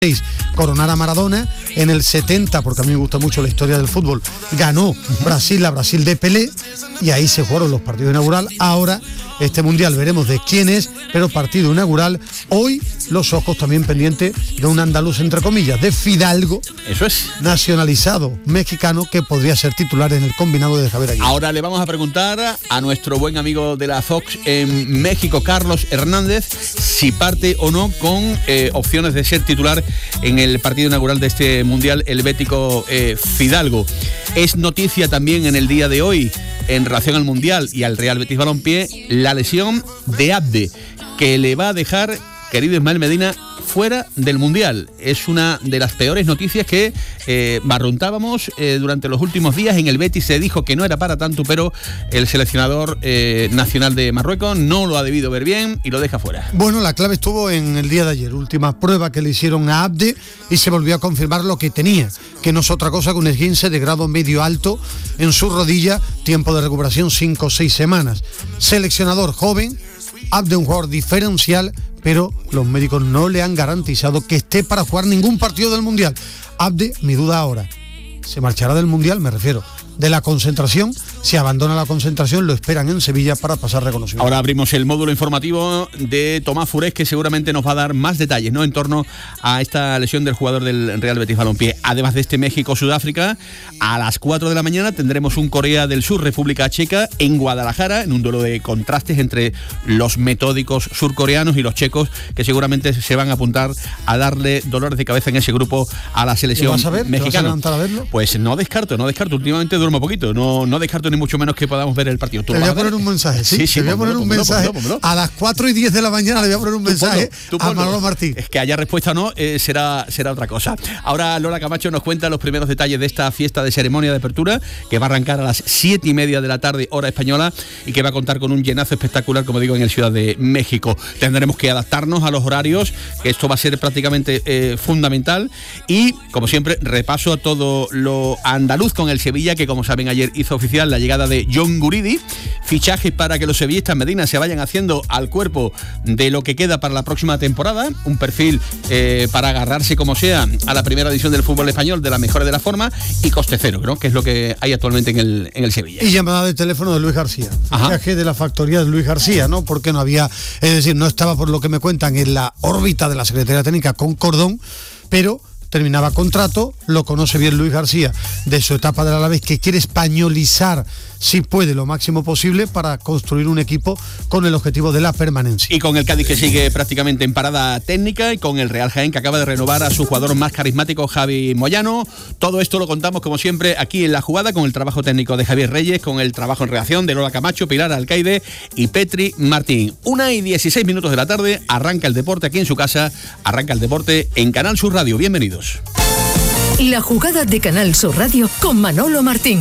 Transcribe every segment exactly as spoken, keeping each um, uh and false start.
coronar a Maradona. En el setenta, porque a mí me gusta mucho la historia del fútbol, ganó Brasil, la Brasil de Pelé, y ahí se jugaron los partidos inaugurales. Ahora este mundial veremos de quién es, pero partido inaugural, hoy los ojos también pendientes de un andaluz, entre comillas, de Fidalgo. Eso es. Nacionalizado mexicano, que podría ser titular en el combinado de Javier Aguirre. Ahora le vamos a preguntar a nuestro buen amigo de la Fox en México, Carlos Hernández, si parte o no con eh, opciones de ser titular en el partido inaugural de este mundial helvético eh, Fidalgo. Es noticia también en el día de hoy, en relación al mundial y al Real Betis Balompié, la lesión de Abde, que le va a dejar, querido Ismael Medina, fuera del mundial. Es una de las peores noticias que eh, barruntábamos eh, durante los últimos días. En el Betis se dijo que no era para tanto, pero el seleccionador eh, nacional de Marruecos no lo ha debido ver bien y lo deja fuera. Bueno, la clave estuvo en el día de ayer, última prueba que le hicieron a Abde, y se volvió a confirmar lo que tenía, que no es otra cosa que un esguince de grado medio alto en su rodilla, tiempo de recuperación cinco o seis semanas. Seleccionador joven, Abde un jugador diferencial, pero los médicos no le han garantizado que esté para jugar ningún partido del Mundial. Abde, mi duda ahora, ¿se marchará del Mundial? Me refiero, de la concentración. Si abandona la concentración, lo esperan en Sevilla para pasar reconocimiento. Ahora abrimos el módulo informativo de Tomás Furés, que seguramente nos va a dar más detalles, ¿no?, en torno a esta lesión del jugador del Real Betis Balompié. Además de este México-Sudáfrica, a las cuatro de la mañana tendremos un Corea del Sur, República Checa, en Guadalajara, en un duelo de contrastes entre los metódicos surcoreanos y los checos, que seguramente se van a apuntar a darle dolores de cabeza en ese grupo a la selección ¿Lo vas a ver? mexicana. ¿Te vas a levantar a verlo? Pues no descarto, no descarto. Últimamente duermo poquito, no, no descarto ni mucho menos que podamos ver el partido. Te voy a poner un mensaje, ¿sí? Sí, sí, te voy a poner pónmelo, un pónmelo, mensaje. pónmelo, pónmelo. A las cuatro y diez de la mañana le voy a poner un mensaje Tú a ponlo. Manolo Martín. Es que haya respuesta o no, eh, será, será otra cosa. Ahora Lola Camacho nos cuenta los primeros detalles de esta fiesta de ceremonia de apertura, que va a arrancar a las siete y media de la tarde, hora española, y que va a contar con un llenazo espectacular, como digo, en el Ciudad de México. Tendremos que adaptarnos a los horarios, que esto va a ser prácticamente eh, fundamental. Y, como siempre, repaso a todo lo andaluz con el Sevilla, que, como saben, ayer hizo oficial la llegada de John Guridi, fichajes para que los sevillistas Medina se vayan haciendo al cuerpo de lo que queda para la próxima temporada, un perfil eh, para agarrarse como sea a la primera edición del fútbol español de la mejor de la forma, y coste cero, ¿no?, que es lo que hay actualmente en el, en el Sevilla. Y llamada de teléfono de Luis García, fichaje de la factoría de Luis García, ¿no?, porque no había, es decir, no estaba, por lo que me cuentan, en la órbita de la Secretaría Técnica con Cordón, pero terminaba contrato, lo conoce bien Luis García de su etapa del Alavés, que quiere españolizar, si puede, lo máximo posible para construir un equipo con el objetivo de la permanencia. Y con el Cádiz, que sigue prácticamente en parada técnica, y con el Real Jaén, que acaba de renovar a su jugador más carismático, Javi Moyano. Todo esto lo contamos, como siempre, aquí en La Jugada, con el trabajo técnico de Javier Reyes, con el trabajo en redacción de Lola Camacho, Pilar Alcaide y Petri Martín. Una y dieciséis minutos de la tarde, arranca el deporte aquí en su casa, arranca el deporte en Canal Sur Radio. Bienvenidos. La Jugada de Canal Sur Radio con Manolo Martín.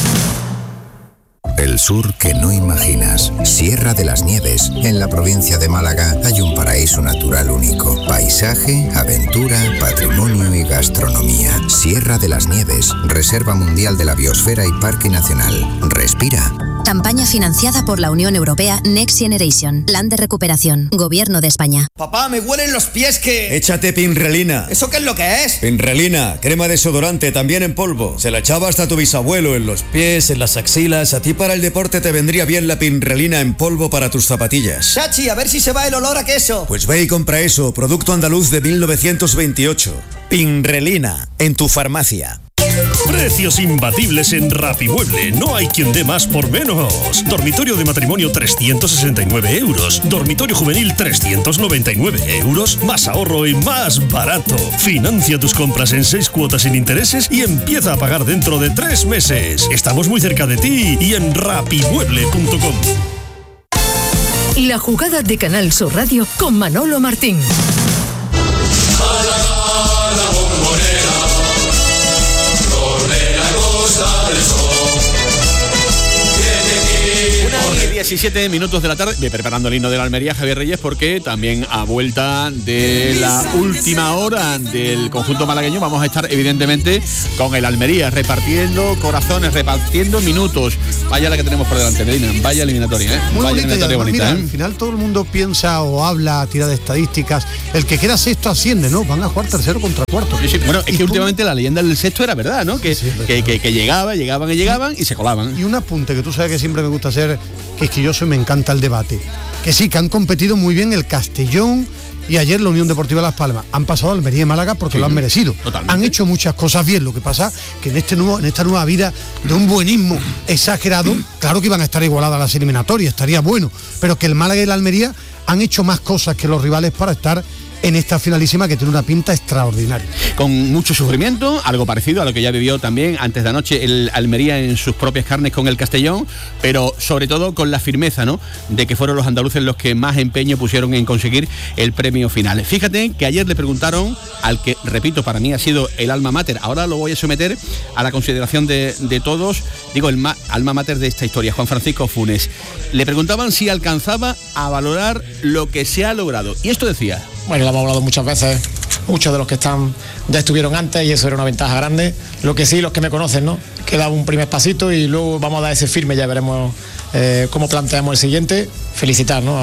El sur que no imaginas. Sierra de las Nieves. En la provincia de Málaga hay un paraíso natural único. Paisaje, aventura, patrimonio y gastronomía. Sierra de las Nieves. Reserva Mundial de la Biosfera y Parque Nacional. Respira. Campaña financiada por la Unión Europea Next Generation. Plan de recuperación. Gobierno de España. Papá, me huelen los pies que... Échate Pinrelina. ¿Eso qué es lo que es? Pinrelina, crema desodorante, también en polvo. Se la echaba hasta tu bisabuelo en los pies, en las axilas. A ti para el deporte te vendría bien la Pinrelina en polvo para tus zapatillas. Chachi, a ver si se va el olor a queso. Pues ve y compra eso, producto andaluz de mil novecientos veintiocho. Pinrelina, en tu farmacia. Precios imbatibles en Rapimueble. No hay quien dé más por menos. Dormitorio de matrimonio trescientos sesenta y nueve euros. Dormitorio juvenil trescientos noventa y nueve euros. Más ahorro y más barato. Financia tus compras en seis cuotas sin intereses y empieza a pagar dentro de tres meses. Estamos muy cerca de ti y en rapimueble punto com. La Jugada de Canal Sur Radio con Manolo Martín. diecisiete minutos de la tarde, ve preparando el himno de la Almería, Javier Reyes, porque también a vuelta de la última hora del conjunto malagueño vamos a estar evidentemente con el Almería, repartiendo corazones, repartiendo minutos. Vaya la que tenemos por delante, Medina, vaya eliminatoria, ¿eh? Muy vaya bonita, eliminatoria además, bonita, mira, ¿eh? Al final todo el mundo piensa o habla, tira de estadísticas. El que queda sexto asciende, ¿no? Van a jugar tercero contra cuarto. Sí, sí. Bueno, es Y que tú- últimamente la leyenda del sexto era verdad, ¿no? Que, Sí, es verdad. que, que, que llegaba, llegaban y llegaban y se colaban. Y un apunte que tú sabes que siempre me gusta hacer, que es que yo soy, me encanta el debate. Que sí, que han competido muy bien el Castellón y ayer la Unión Deportiva Las Palmas. Han pasado a Almería y Málaga porque Sí, lo han merecido. totalmente. Han hecho muchas cosas bien. Lo que pasa que en este nuevo, en esta nueva vida de un buenismo exagerado, claro que iban a estar igualadas las eliminatorias, estaría bueno. Pero que el Málaga y la Almería han hecho más cosas que los rivales para estar en esta finalísima que tiene una pinta extraordinaria. Con mucho sufrimiento, algo parecido a lo que ya vivió también antes de anoche el Almería en sus propias carnes con el Castellón, pero sobre todo con la firmeza, ¿no?, de que fueron los andaluces los que más empeño pusieron en conseguir el premio final. Fíjate que ayer le preguntaron al que, repito, para mí ha sido el alma mater, ahora lo voy a someter a la consideración de, de todos, digo, el ma, alma mater de esta historia, Juan Francisco Funes. Le preguntaban si alcanzaba a valorar lo que se ha logrado, y esto decía. Bueno, lo hemos hablado muchas veces, muchos de los que están ya estuvieron antes y eso era una ventaja grande. Lo que sí, los que me conocen, ¿no? Que daba un primer pasito y luego vamos a dar ese firme, ya veremos eh, cómo planteamos el siguiente. Felicitar, ¿no?,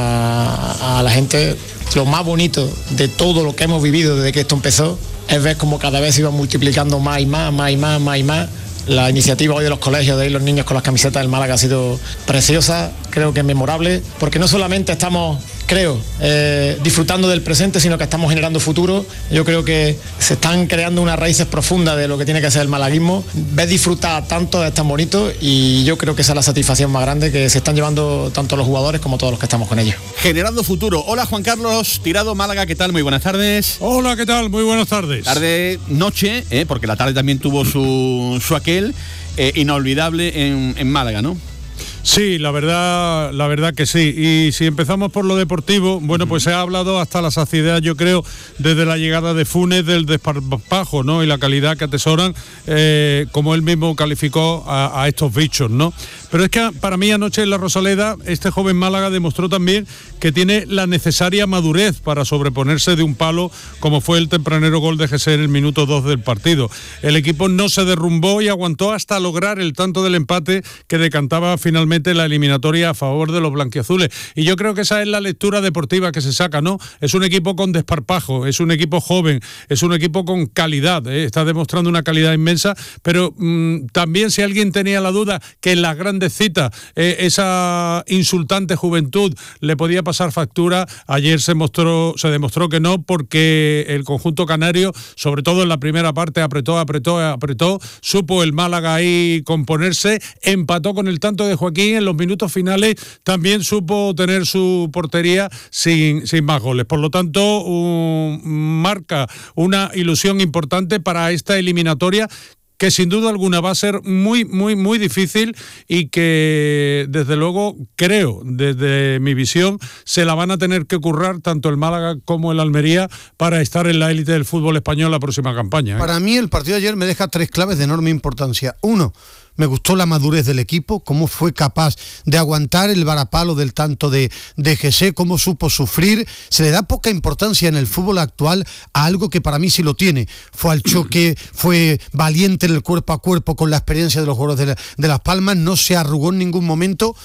a, a la gente. Lo más bonito de todo lo que hemos vivido desde que esto empezó es ver cómo cada vez se iba multiplicando más y más, más y más, más y más. La iniciativa hoy de los colegios, de ir los niños con las camisetas del Málaga ha sido preciosa, creo que es memorable, porque no solamente estamos, creo, eh, disfrutando del presente, sino que estamos generando futuro. Yo creo que se están creando unas raíces profundas de lo que tiene que ser el malaguismo. Ves disfrutar tanto es tan bonito y yo creo que esa es la satisfacción más grande que se están llevando tanto los jugadores como todos los que estamos con ellos. Generando futuro. Hola, Juan Carlos Tirado, Málaga, ¿qué tal? Muy buenas tardes. Hola, ¿qué tal? Muy buenas tardes. Tarde, noche, ¿eh? Porque la tarde también tuvo su, su aquel eh, inolvidable en, en Málaga, ¿no? Sí, la verdad, la verdad que sí. Y si empezamos por lo deportivo, bueno, pues se ha hablado hasta la saciedad, yo creo, desde la llegada de Funes, del desparpajo, ¿no?, y la calidad que atesoran, eh, como él mismo calificó a, a estos bichos, ¿no? Pero es que para mí anoche en la Rosaleda, este joven Málaga demostró también que tiene la necesaria madurez para sobreponerse de un palo, como fue el tempranero gol de Jesé en el minuto dos del partido. El equipo no se derrumbó y aguantó hasta lograr el tanto del empate que decantaba finalmente la eliminatoria a favor de los blanquiazules. Y yo creo que esa es la lectura deportiva que se saca, ¿no? Es un equipo con desparpajo, es un equipo joven, es un equipo con calidad, ¿eh? Está demostrando una calidad inmensa, pero mmm, también si alguien tenía la duda que en las grandes citas eh, esa insultante juventud le podía pasar factura, ayer se mostró, se demostró que no, porque el conjunto canario, sobre todo en la primera parte, apretó, apretó, apretó, supo el Málaga ahí componerse, empató con el tanto de Joaquín en los minutos finales, también supo tener su portería sin, sin más goles. Por lo tanto, un, marca una ilusión importante para esta eliminatoria, que sin duda alguna va a ser muy, muy, muy difícil y que, desde luego, creo, desde mi visión, se la van a tener que currar tanto el Málaga como el Almería para estar en la élite del fútbol español la próxima campaña, ¿eh? Para mí el partido de ayer me deja tres claves de enorme importancia. Uno, me gustó la madurez del equipo, cómo fue capaz de aguantar el varapalo del tanto de, de Jesé, cómo supo sufrir. Se le da poca importancia en el fútbol actual a algo que para mí sí lo tiene. Fue al choque, fue valiente en el cuerpo a cuerpo con la experiencia de los jugadores de, la, de Las Palmas, no se arrugó en ningún momento.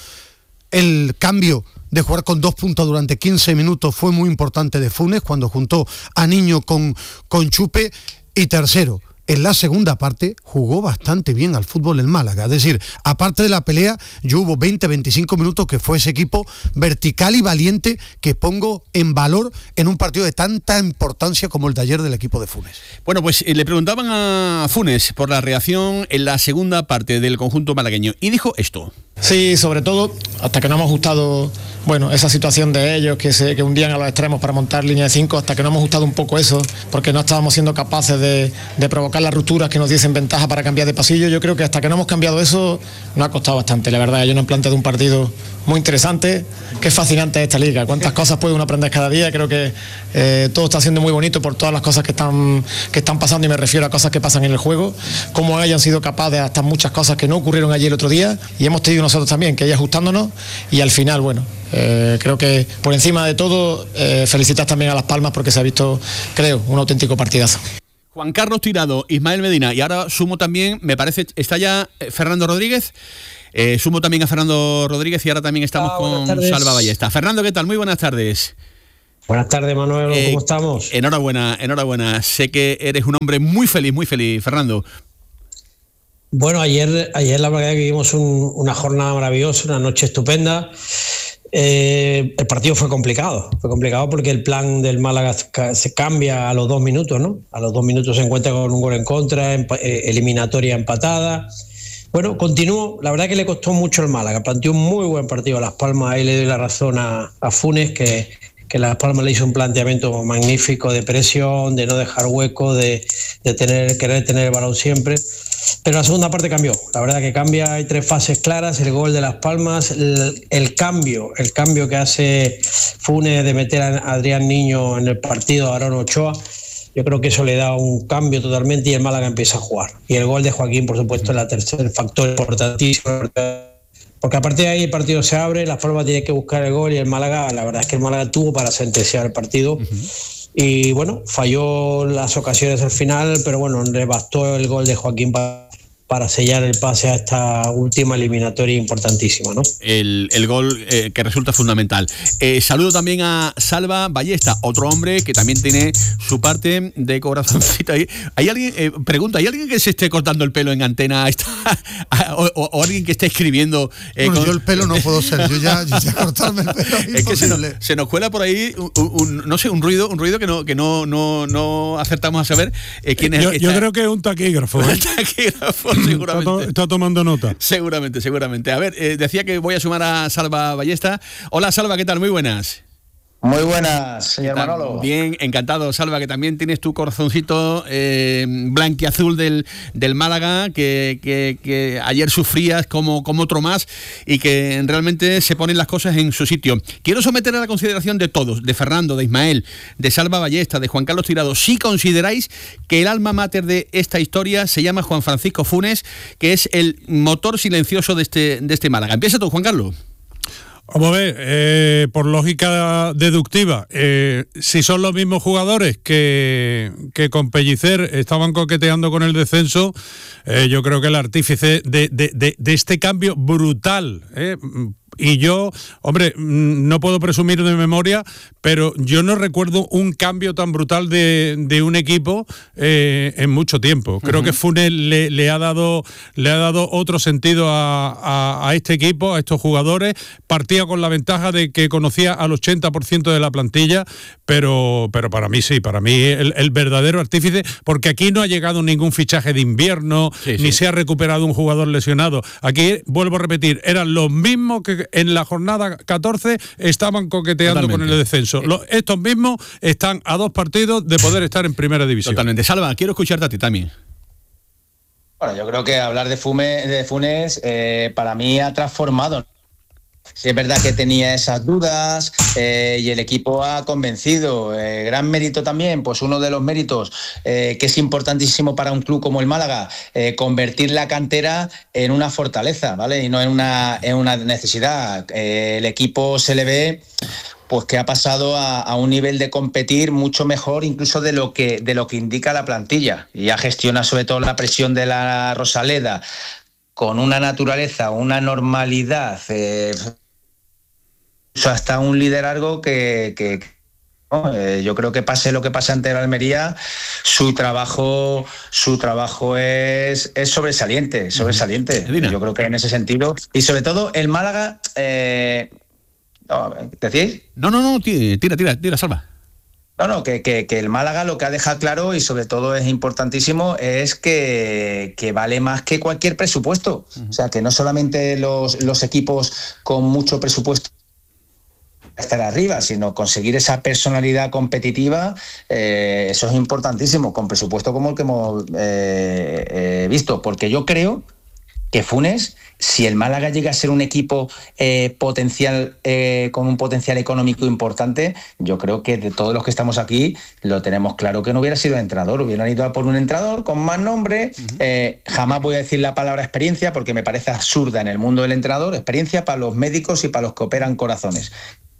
El cambio de jugar con dos puntos durante quince minutos fue muy importante de Funes, cuando juntó a Niño con, con Chupe. Y tercero, en la segunda parte jugó bastante bien al fútbol el Málaga. Es decir, aparte de la pelea, yo hubo veinte a veinticinco minutos que fue ese equipo vertical y valiente que pongo en valor en un partido de tanta importancia como el de ayer del equipo de Funes. Bueno, pues eh, le preguntaban a Funes por la reacción en la segunda parte del conjunto malagueño y dijo esto. Sí, sobre todo, hasta que no hemos ajustado bueno, esa situación de ellos que se que hundían a los extremos para montar línea de cinco, hasta que no hemos gustado un poco eso, porque no estábamos siendo capaces de, de provocar las rupturas que nos diesen ventaja para cambiar de pasillo. Yo creo que hasta que no hemos cambiado eso nos ha costado bastante, la verdad. Yo nos he planteado un partido muy interesante, que es fascinante esta liga, cuántas cosas puede uno aprender cada día. Creo que eh, todo está siendo muy bonito por todas las cosas que están, que están pasando, y me refiero a cosas que pasan en el juego, cómo hayan sido capaces de hasta muchas cosas que no ocurrieron ayer el otro día, y hemos tenido nosotros también que ir ajustándonos, y al final, bueno, eh, creo que por encima de todo eh, felicitar también a Las Palmas, porque se ha visto, creo, un auténtico partidazo. Juan Carlos Tirado, Ismael Medina, y ahora sumo también, me parece, está ya Fernando Rodríguez. Eh, sumo también a Fernando Rodríguez y ahora también estamos ah, con Salva Ballesta. Fernando, ¿qué tal? Muy buenas tardes. Buenas tardes, Manuel, eh, ¿cómo estamos? Enhorabuena, enhorabuena. Sé que eres un hombre muy feliz, muy feliz, Fernando. Bueno, ayer, ayer la verdad que vivimos un, una jornada maravillosa, una noche estupenda. Eh, el partido fue complicado, fue complicado porque el plan del Málaga se cambia a los dos minutos, ¿no? A los dos minutos se encuentra con un gol en contra, empa- eliminatoria empatada. Bueno, continuó, la verdad que le costó mucho el Málaga, planteó un muy buen partido a Las Palmas, ahí le doy la razón a, a Funes, que, que Las Palmas le hizo un planteamiento magnífico de presión, de no dejar hueco, de, de tener, querer tener el balón siempre, pero la segunda parte cambió, la verdad que cambia, hay tres fases claras, el gol de Las Palmas, el, el cambio, el cambio que hace Funes de meter a Adrián Niño en el partido, a Aaron Ochoa. Yo creo que eso le da un cambio totalmente y el Málaga empieza a jugar. Y el gol de Joaquín, por supuesto, es la tercer factor importantísimo. Porque a partir de ahí el partido se abre, Las Palmas tiene que buscar el gol y el Málaga, la verdad es que el Málaga tuvo para sentenciar el partido. Uh-huh. Y bueno, falló las ocasiones al final, pero bueno, le bastó el gol de Joaquín para... para sellar el pase a esta última eliminatoria importantísima, ¿no? El, el gol eh, que resulta fundamental. Eh, saludo también a Salva Ballesta, otro hombre que también tiene su parte de corazoncito ahí. ¿Hay alguien, eh, pregunta, ¿hay alguien que se esté cortando el pelo en antena está, o, o, o alguien que esté escribiendo? Eh, bueno, con... yo el pelo no puedo ser, yo ya, yo ya cortarme el pelo es Es que se nos, se nos cuela por ahí un, un, no sé, un ruido, un ruido que no, que no, no, no acertamos a saber eh, quién es. Yo, el que yo está... creo que es un taquígrafo. ¿eh? Un taquígrafo. Seguramente. Está, to- está tomando nota. Seguramente, seguramente. A ver, eh, decía que voy a sumar a Salva Ballesta. Hola, Salva, ¿qué tal? Muy buenas. Muy buenas, señor Manolo. Bien, encantado, Salva, que también tienes tu corazoncito eh, blanquiazul del, del Málaga, que, que, que ayer sufrías como, como otro más y que realmente se ponen las cosas en su sitio. Quiero someter a la consideración de todos, de Fernando, de Ismael, de Salva Ballesta, de Juan Carlos Tirado, si consideráis que el alma mater de esta historia se llama Juan Francisco Funes, que es el motor silencioso de este, de este Málaga. Empieza tú, Juan Carlos. Vamos a ver, eh, por lógica deductiva, eh, si son los mismos jugadores que, que con Pellicer estaban coqueteando con el descenso, eh, yo creo que el artífice de, de, de, de este cambio brutal, eh, y yo, hombre, no puedo presumir de memoria, pero yo no recuerdo un cambio tan brutal de, de un equipo eh, en mucho tiempo. Creo uh-huh. que Funes le, le, ha dado, le ha dado otro sentido a, a, a este equipo, a estos jugadores. Partía con la ventaja de que conocía al ochenta por ciento de la plantilla, pero, pero para mí sí, para mí el, el verdadero artífice, porque aquí no ha llegado ningún fichaje de invierno, sí, ni sí. se ha recuperado un jugador lesionado. Aquí, vuelvo a repetir, eran los mismos que en la jornada catorce estaban coqueteando Totalmente. con el descenso. Los, estos mismos están a dos partidos de poder estar en primera división. Totalmente. Salva, quiero escucharte a ti también. Bueno, yo creo que hablar de, Fume, de Funes eh, para mí ha transformado. Sí, es verdad que tenía esas dudas eh, y el equipo ha convencido. Eh, gran mérito también, pues uno de los méritos eh, que es importantísimo para un club como el Málaga, eh, convertir la cantera en una fortaleza, ¿vale? Y no en una, en una necesidad. Eh, el equipo se le ve pues que ha pasado a, a un nivel de competir mucho mejor incluso de lo que, de lo que indica la plantilla. Y ya gestiona sobre todo la presión de la Rosaleda con una naturaleza, una normalidad, eh, hasta un liderazgo que, que ¿no? eh, yo creo que pase lo que pase ante el Almería, su trabajo, su trabajo es, es sobresaliente, sobresaliente. Uh-huh. Yo creo que en ese sentido, y sobre todo el Málaga, eh, no, ¿decís? No, no, no, tira, tira, tira, Salva. No, no, que, que, que el Málaga lo que ha dejado claro y sobre todo es importantísimo es que, que vale más que cualquier presupuesto. Uh-huh. O sea, que no solamente los, los equipos con mucho presupuesto estar arriba, sino conseguir esa personalidad competitiva, eh, eso es importantísimo, con presupuesto como el que hemos eh, eh, visto, porque yo creo que Funes, si el Málaga llega a ser un equipo eh, potencial eh, con un potencial económico importante, yo creo que de todos los que estamos aquí lo tenemos claro que no hubiera sido entrenador, hubieran ido a por un entrenador con más nombre. Uh-huh. eh, jamás voy a decir la palabra experiencia porque me parece absurda en el mundo del entrenador, experiencia para los médicos y para los que operan corazones.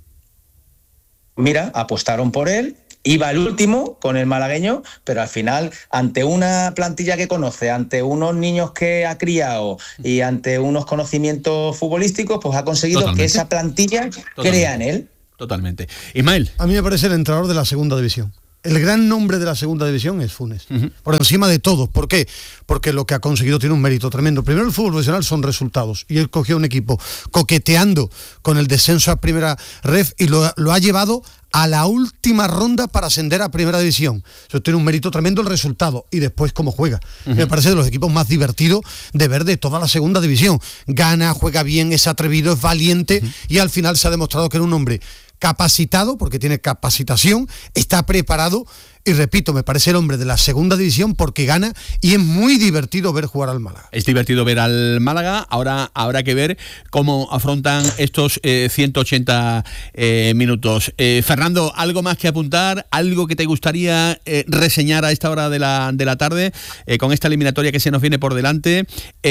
Mira, apostaron por él. Iba el último con el malagueño, pero al final, ante una plantilla que conoce, ante unos niños que ha criado y ante unos conocimientos futbolísticos, pues ha conseguido Totalmente. que esa plantilla Totalmente. crea en él. Totalmente. Ismael. A mí me parece el entrenador de la segunda división. El gran nombre de la segunda división es Funes, uh-huh. por encima de todo. ¿Por qué? Porque lo que ha conseguido tiene un mérito tremendo. Primero, el fútbol profesional son resultados, y él cogió un equipo coqueteando con el descenso a primera ref y lo, lo ha llevado a la última ronda para ascender a primera división. Eso tiene un mérito tremendo el resultado, y después cómo juega. Uh-huh. Me parece de los equipos más divertidos de ver de toda la segunda división. Gana, juega bien, es atrevido, es valiente, uh-huh. y al final se ha demostrado que era un hombre capacitado, porque tiene capacitación, está preparado, y repito, me parece el hombre de la segunda división porque gana, y es muy divertido ver jugar al Málaga. Es divertido ver al Málaga. Ahora habrá que ver cómo afrontan estos eh, ciento ochenta eh, minutos. Eh, Fernando, ¿algo más que apuntar? ¿Algo que te gustaría eh, reseñar a esta hora de la, de la tarde eh, con esta eliminatoria que se nos viene por delante?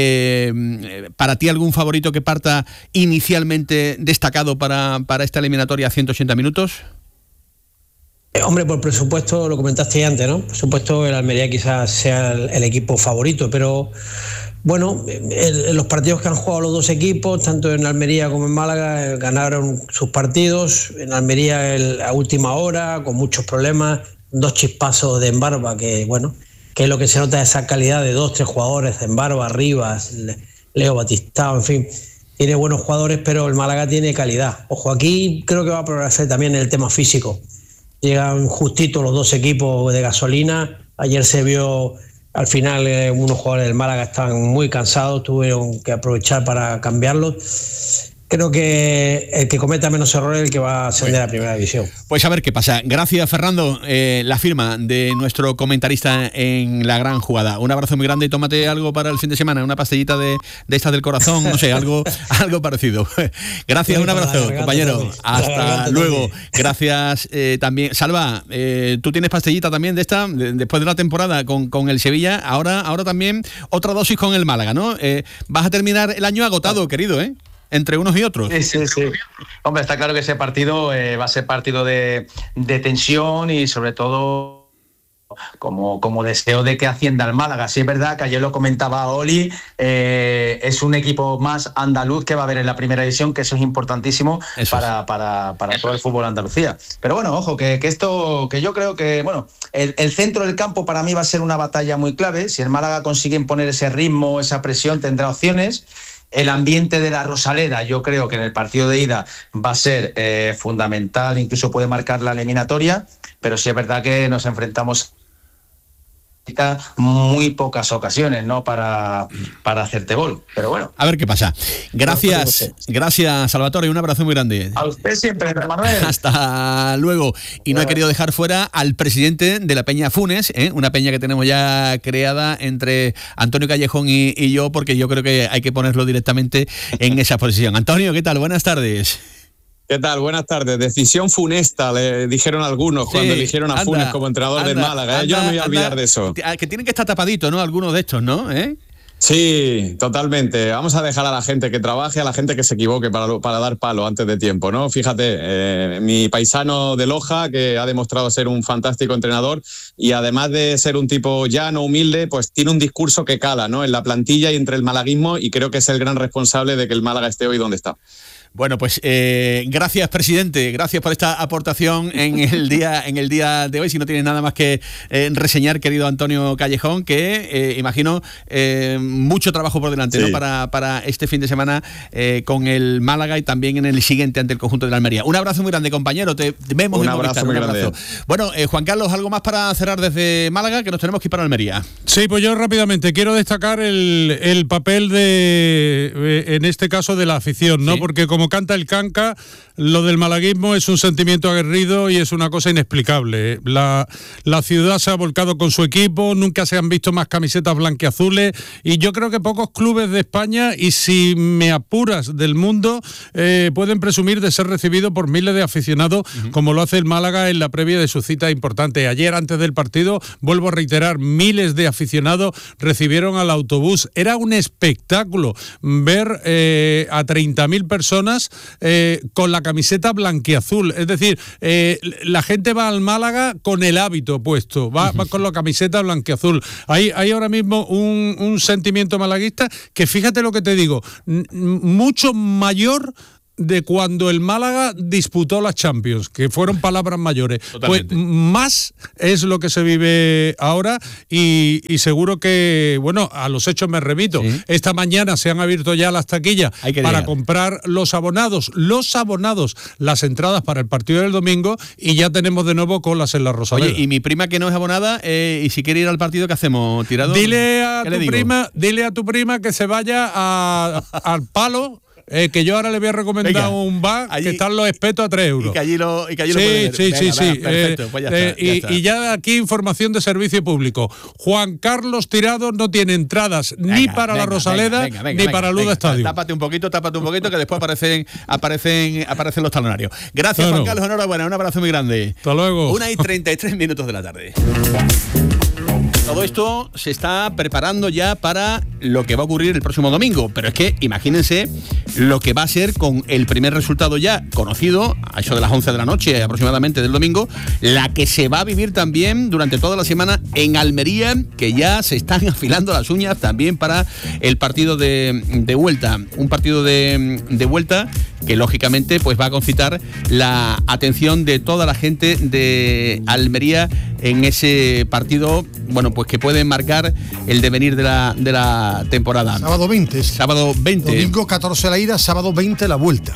Eh, ¿Para ti algún favorito que parta inicialmente destacado para, para esta eliminatoria a ciento ochenta minutos? Hombre, por presupuesto, lo comentaste antes, ¿no? Por supuesto, el Almería quizás sea el, el equipo favorito, pero bueno, en los partidos que han jugado los dos equipos, tanto en Almería como en Málaga, ganaron sus partidos. En Almería el, a última hora, con muchos problemas, dos chispazos de Embarba, que bueno, que es lo que se nota, esa calidad de dos, tres jugadores, de Embarba, Rivas, Leo Batistao, en fin. Tiene buenos jugadores, pero el Málaga tiene calidad. Ojo, aquí creo que va a progresar también en el tema físico. Llegan justitos los dos equipos de gasolina. Ayer se vio, al final, eh, unos jugadores del Málaga estaban muy cansados, tuvieron que aprovechar para cambiarlos. Creo que el que cometa menos errores es el que va a ascender a primera división. Pues a ver qué pasa. Gracias, Fernando. Eh, la firma de nuestro comentarista en La Gran Jugada. Un abrazo muy grande y tómate algo para el fin de semana, una pastillita de, de estas del corazón, no sé, algo, algo parecido. Gracias, un abrazo, compañero. Hasta luego. Gracias eh, también. Salva, eh, tú tienes pastillita también de esta, de, después de la temporada con, con el Sevilla, ahora, ahora también otra dosis con el Málaga, ¿no? Eh, vas a terminar el año agotado, querido, ¿eh? Entre unos y otros. Sí, sí, sí. Hombre, está claro que ese partido eh, va a ser partido de, de tensión y sobre todo como, como deseo de que ascienda al Málaga. Sí es verdad que ayer lo comentaba Oli, eh, es un equipo más andaluz que va a haber en la primera división, que eso es importantísimo eso para, es. para, para todo el fútbol de Andalucía. Pero bueno, ojo, que, que esto, que yo creo que, bueno, el, el centro del campo para mí va a ser una batalla muy clave. Si el Málaga consigue imponer ese ritmo, esa presión, tendrá opciones. El ambiente de la Rosaleda, yo creo que en el partido de ida va a ser eh, fundamental, incluso puede marcar la eliminatoria, pero sí es verdad que nos enfrentamos muy pocas ocasiones, ¿no? Para, para hacerte gol, pero bueno. A ver qué pasa. Gracias, gracias, Salvatore, un abrazo muy grande. A usted siempre, Manuel. Hasta luego. Y no he querido dejar fuera al presidente de la Peña Funes, ¿eh? Una peña que tenemos ya creada entre Antonio Callejón y, y yo, porque yo creo que hay que ponerlo directamente en esa posición. Antonio, ¿qué tal? Buenas tardes. ¿Qué tal? Buenas tardes. Decisión funesta, le dijeron algunos sí, cuando eligieron a anda, Funes como entrenador anda, del Málaga. ¿eh? Anda, Yo no me voy a olvidar anda, de eso. Que tienen que estar tapaditos, ¿no? Algunos de estos, ¿no? ¿Eh? Sí, totalmente. Vamos a dejar a la gente que trabaje, a la gente que se equivoque para, para dar palo antes de tiempo, ¿no? Fíjate, eh, mi paisano de Loja, que ha demostrado ser un fantástico entrenador y además de ser un tipo llano, humilde, pues tiene un discurso que cala, ¿no? En la plantilla y entre el malaguismo, y creo que es el gran responsable de que el Málaga esté hoy donde está. Bueno, pues eh, gracias, presidente, gracias por esta aportación en el día en el día de hoy. Si no tienes nada más que eh, reseñar, querido Antonio Callejón, que eh, imagino eh, mucho trabajo por delante, sí, ¿no? para, para este fin de semana eh, con el Málaga y también en el siguiente ante el conjunto de la Almería. Un abrazo muy grande, compañero, te vemos un en abrazo muy un abrazo. grande. Bueno, eh, Juan Carlos, ¿algo más para cerrar desde Málaga? Que nos tenemos que ir para Almería. Sí, pues yo rápidamente quiero destacar el, el papel de, en este caso, de la afición, ¿no? Sí. Porque como como canta el canca, lo del malaguismo es un sentimiento aguerrido y es una cosa inexplicable. La, la ciudad se ha volcado con su equipo, nunca se han visto más camisetas blanquiazules y yo creo que pocos clubes de España, y si me apuras del mundo, eh, pueden presumir de ser recibidos por miles de aficionados, uh-huh. como lo hace el Málaga en la previa de su cita importante. Ayer, antes del partido, vuelvo a reiterar, miles de aficionados recibieron al autobús. Era un espectáculo ver eh, a treinta mil personas eh, con la camiseta blanquiazul. Es decir, eh, la gente va al Málaga con el hábito puesto, va, va con la camiseta blanquiazul. Hay, hay ahora mismo un, un sentimiento malaguista que, fíjate lo que te digo, n- mucho mayor de cuando el Málaga disputó las Champions, que fueron palabras mayores. Totalmente. Pues más es lo que se vive ahora y, y seguro que, bueno, a los hechos me remito. ¿Sí? Esta mañana se han abierto ya las taquillas para llegar. comprar los abonados, los abonados, las entradas para el partido del domingo y ya tenemos de nuevo colas en la Rosaleda. Oye, y mi prima que no es abonada, eh, y si quiere ir al partido, ¿qué hacemos? ¿Tirado? Dile a tu prima, dile a tu prima que se vaya a, al Palo. Eh, que yo ahora le voy a recomendar Venga, un bar allí, que están los espetos a tres euros. Y que allí lo, y que allí sí, lo puede ver. Sí, Venga, sí, venga, sí. Perfecto, eh, pues ya eh, está, ya y, está. y ya aquí información de servicio público. Juan Carlos Tirado no tiene entradas venga, ni para venga, la Rosaleda venga, venga, ni venga, para Luda Estadio. Tápate un poquito, tápate un poquito, que después aparecen aparecen, aparecen los talonarios. Gracias, claro. Juan Carlos, enhorabuena, un abrazo muy grande. Hasta luego. Una y treinta y tres minutos de la tarde. Todo esto se está preparando ya para lo que va a ocurrir el próximo domingo, pero es que imagínense lo que va a ser con el primer resultado ya conocido, a eso de las once de la noche aproximadamente del domingo, la que se va a vivir también durante toda la semana en Almería, que ya se están afilando las uñas también para el partido de, de vuelta, un partido de, de vuelta que lógicamente pues va a concitar la atención de toda la gente de Almería en ese partido, bueno, pues que puede marcar el devenir de la, de la temporada. Sábado veinte. Sábado veinte. Domingo catorce la ida, sábado veinte la vuelta.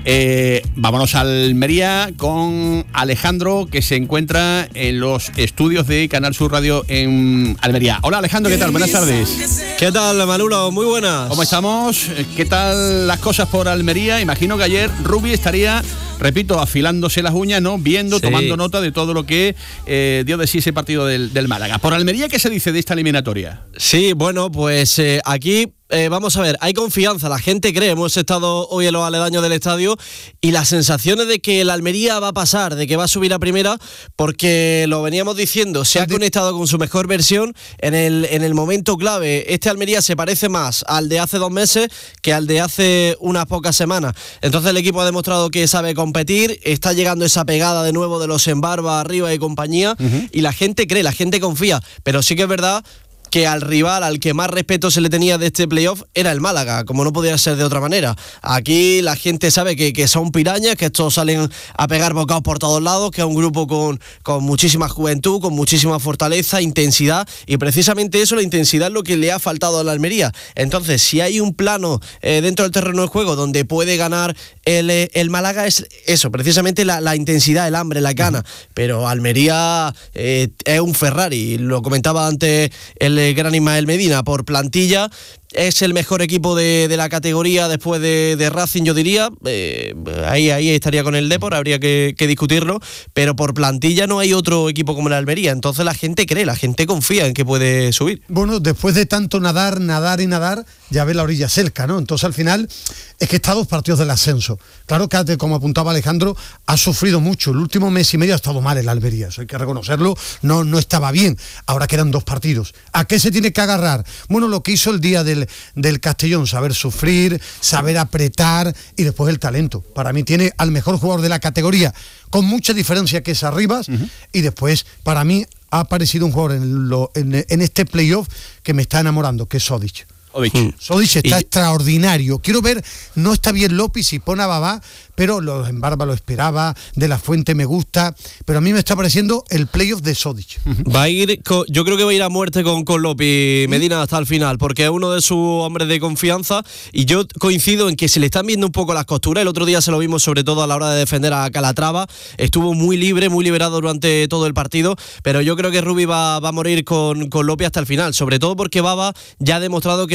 Eh, vámonos a Almería con Alejandro, que se encuentra en los estudios de Canal Sur Radio en Almería. Hola Alejandro, ¿qué tal? Buenas tardes. ¿Qué tal, Manolo? Muy buenas. ¿Cómo estamos? ¿Qué tal las cosas por Almería? Imagino que ayer Rubi estaría, repito, afilándose las uñas, ¿no? Viendo, sí. tomando nota de todo lo que eh, dio de sí ese partido del, del Málaga. ¿Por Almería qué se dice de esta eliminatoria? Sí, bueno, pues eh, aquí... Eh, vamos a ver, hay confianza, la gente cree, hemos estado hoy en los aledaños del estadio y las sensaciones de que el Almería va a pasar, de que va a subir a primera, porque lo veníamos diciendo, se ha conectado con su mejor versión en el, en el momento clave. Este Almería se parece más al de hace dos meses que al de hace unas pocas semanas. Entonces el equipo ha demostrado que sabe competir, está llegando esa pegada de nuevo de los Embarba arriba y compañía, uh-huh. y la gente cree, la gente confía, pero sí que es verdad que al rival, al que más respeto se le tenía de este playoff, era el Málaga, como no podía ser de otra manera. Aquí la gente sabe que, que son pirañas, que estos salen a pegar bocados por todos lados, que es un grupo con, con muchísima juventud, con muchísima fortaleza, intensidad, y precisamente eso, la intensidad, es lo que le ha faltado a la Almería. Entonces, si hay un plano eh, dentro del terreno de juego donde puede ganar el, el Málaga, es eso, precisamente la, la intensidad, el hambre, la gana. Pero Almería eh, es un Ferrari, lo comentaba antes el gran Ismael Medina, por plantilla es el mejor equipo de, de la categoría después de, de Racing, yo diría. Eh, ahí, ahí estaría con el Depor, habría que, que discutirlo, pero por plantilla no hay otro equipo como la Almería. Entonces la gente cree, la gente confía en que puede subir. Bueno, después de tanto nadar, nadar y nadar, ya ve la orilla cerca, ¿no? Entonces al final es que está a dos partidos del ascenso. Claro que, como apuntaba Alejandro, ha sufrido mucho. El último mes y medio ha estado mal en la Almería, eso hay que reconocerlo, no, no estaba bien. Ahora quedan dos partidos. ¿A qué se tiene que agarrar? Bueno, lo que hizo el día del del Castellón, saber sufrir, saber apretar y después el talento. Para mí tiene al mejor jugador de la categoría, con mucha diferencia que es Arribas, uh-huh. y después para mí ha aparecido un jugador en, lo, en, en este playoff que me está enamorando, que es Sodic. Sodic. Sodic está y... extraordinario. Quiero ver, no está bien López y pone a Babá, pero los Embarba lo esperaba, De la Fuente me gusta, pero a mí me está pareciendo el playoff de Sodic. Va a ir, con, yo creo que va a ir a muerte con, con López Medina hasta el final, porque es uno de sus hombres de confianza, y yo coincido en que se le están viendo un poco las costuras. El otro día se lo vimos sobre todo a la hora de defender a Calatrava, estuvo muy libre, muy liberado durante todo el partido, pero yo creo que Rubi va, va a morir con, con López hasta el final, sobre todo porque Baba ya ha demostrado que no